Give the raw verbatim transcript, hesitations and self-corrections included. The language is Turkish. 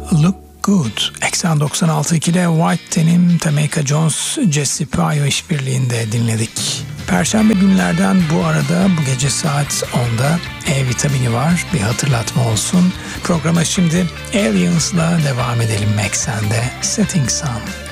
Look Good. Eksen doksan altı ikide White Denim, Tameka Jones, Jesse Payo işbirliğinde dinledik. Perşembe günlerden bu arada bu gece saat onda E vitamini var. Bir hatırlatma olsun. Programa şimdi Aliens'la devam edelim Eksen'de. Setting Sun.